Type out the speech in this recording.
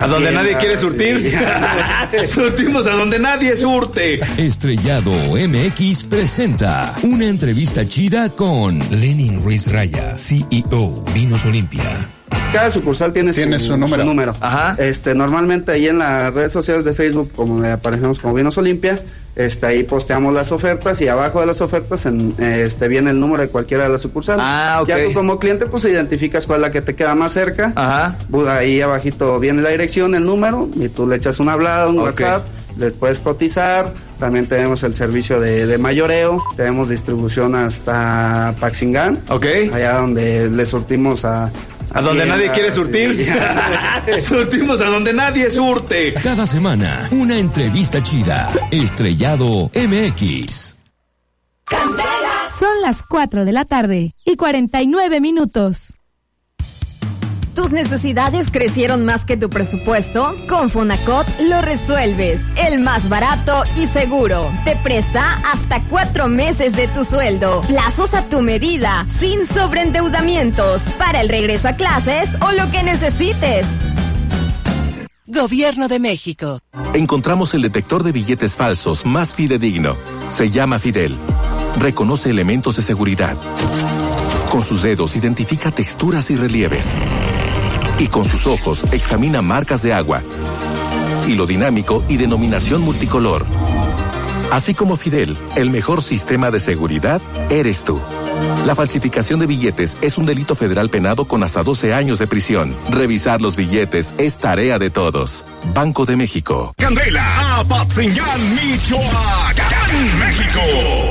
¿A donde nadie quiere surtir? Surtimos a donde nadie surte. Estrellado MX presenta una entrevista chida con Lenin Ruiz Raya, CEO, Vinos Olimpia. Cada sucursal tiene su número. Ajá. Normalmente ahí en las redes sociales de Facebook, como le aparecemos como Vinos Olimpia, ahí posteamos las ofertas y abajo de las ofertas viene el número de cualquiera de las sucursales. Ok. Ya tú como cliente pues identificas cuál es la que te queda más cerca. Ajá. Ahí abajito viene la dirección, el número, y tú le echas una hablada, un WhatsApp, le puedes cotizar. También tenemos el servicio de mayoreo, tenemos distribución hasta Paxingán. Ok. Allá donde le surtimos a donde nadie quiere surtir. Surtimos a donde nadie surte. Cada semana, una entrevista chida. Estrellado MX. Son las 4 de la tarde y 49 minutos. ¿Tus necesidades crecieron más que tu presupuesto? Con Fonacot lo resuelves. El más barato y seguro. Te presta hasta 4 meses de tu sueldo. Plazos a tu medida, sin sobreendeudamientos. Para el regreso a clases o lo que necesites. Gobierno de México. Encontramos el detector de billetes falsos más fidedigno. Se llama Fidel. Reconoce elementos de seguridad. Con sus dedos identifica texturas y relieves. Y con sus ojos examina marcas de agua. Hilo dinámico y denominación multicolor. Así como Fidel, el mejor sistema de seguridad eres tú. La falsificación de billetes es un delito federal penado con hasta 12 años de prisión. Revisar los billetes es tarea de todos. Banco de México. Candela, Apatzingán, Michoacán, México.